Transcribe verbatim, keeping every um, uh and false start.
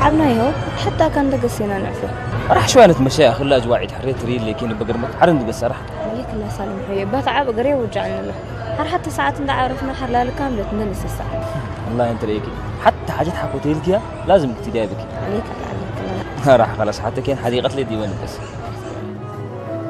تعبنا يهو حتى كان دقسينا نعفر راح شوية نتمشى خلا أجواعي حريت ريل لكن بقرمك حرند بس راح ليك الله سالم حي بتعب قريه وجعنا له هر حتى ساعات ندع عرفنا حلال كاملة ننسى الساعة والله أنت ليكي حتى حاجات حكوتي لك لازم تداي بك عليك عليك راح خلاص حتى كان حديقة لي ديوان بس